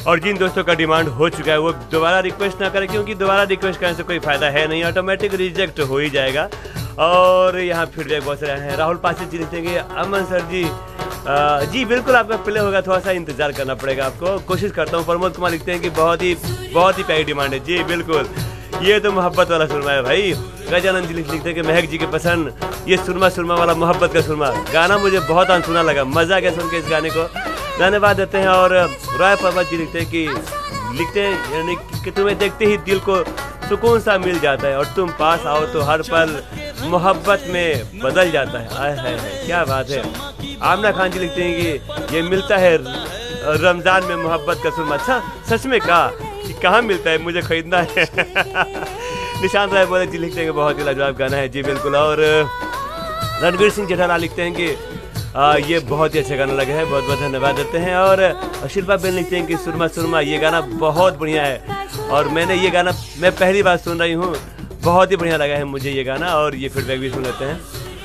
और जिन दोस्तों का डिमांड हो चुका है वो दोबारा रिक्वेस्ट ना करें, क्योंकि दोबारा रिक्वेस्ट करने से कोई फ़ायदा है नहीं, ऑटोमेटिक रिजेक्ट हो ही जाएगा। और यहाँ फीडबैक बहुत सारे हैं। राहुल पासी जी लिखेंगे, अमन सर जी जी बिल्कुल आपका प्ले होगा, थोड़ा सा इंतजार करना पड़ेगा आपको, कोशिश करता हूँ। प्रमोद कुमार लिखते हैं कि बहुत ही प्यारी डिमांड है। जी बिल्कुल, ये तो मोहब्बत वाला सुरमा है भाई। गजानंद जी लिखते हैं कि महक जी के पसंद ये सुरमा वाला मोहब्बत का सुरमा गाना मुझे बहुत अनसुना लगा, मजा आ गया सुन के इस गाने को, धन्यवाद देते हैं। और रॉय पर्वत जी लिखते हैं यानी कि तुम्हें देखते ही दिल को सुकून सा मिल जाता है और तुम पास आओ तो हर पल मोहब्बत में बदल जाता है। आय हाय क्या बात है। आमना खान जी लिखते हैं कि ये मिलता है रमजान में मोहब्बत का सुरमा। अच्छा सच में कहाँ मिलता है, मुझे खरीदना है। निशांत राय बोले जी लिखते हैं कि बहुत ही लाजवाब गाना है। जी बिल्कुल। और रणवीर सिंह जेठालाल लिखते हैं कि ये बहुत ही अच्छा गाना लगा है, बहुत बहुत धन्यवाद देते हैं। और शिल्पा बेन लिखते हैं कि सुरमा ये गाना बहुत बढ़िया है और मैंने ये गाना मैं पहली बार सुन रही हूँ, बहुत ही बढ़िया लगा है मुझे ये गाना। और ये फीडबैक भी सुन लेते हैं।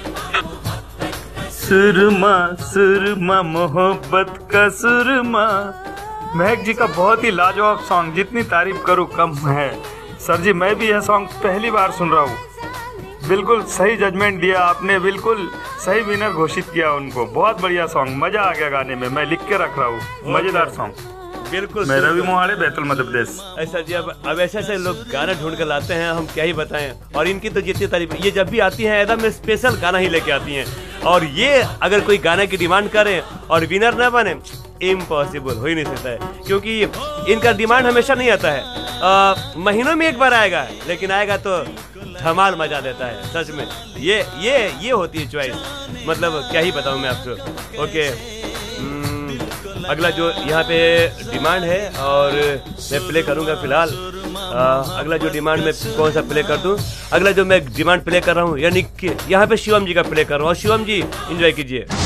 सुरमा मोहब्बत का सुरमा, महक जी का बहुत ही लाजवाब सॉन्ग, जितनी तारीफ करूँ कम है। सर जी मैं भी यह सॉन्ग पहली बार सुन रहा हूँ, बिल्कुल सही जजमेंट दिया आपने, बिल्कुल सही विनर घोषित किया उनको। बहुत बढ़िया सॉन्ग, मजा आ गया गाने में, मैं लिख के रख रहा हूँ, मजेदार सॉन्ग। बिल्कुल। मैं रवि मोहाड़े, बैतूल मध्य प्रदेश। ऐसा जी अब ऐसे लोग गाना ढूंढ कर लाते हैं, हम क्या ही बताएं। और इनकी तो जितनी तारीफ, ये जब भी आती है एकदम स्पेशल गाना ही लेके आती हैं। और ये अगर कोई गाने की डिमांड करे और विनर ना बने, इम्पॉसिबल हो ही नहीं सकता है, क्योंकि इनका डिमांड हमेशा नहीं आता है, महीनों में एक बार आएगा, लेकिन आएगा तो धमाल मजा देता है सच में। ये होती है चॉइस, मतलब क्या ही बताऊं मैं आपको। ओके, अगला जो यहाँ पे डिमांड है और मैं प्ले करूँगा फिलहाल। अगला जो डिमांड में कौन सा प्ले कर दूँ, अगला जो मैं डिमांड प्ले कर रहा हूँ यानी कि यहाँ पे शिवम जी का प्ले कर रहा हूँ। और शिवम जी एंजॉय कीजिए।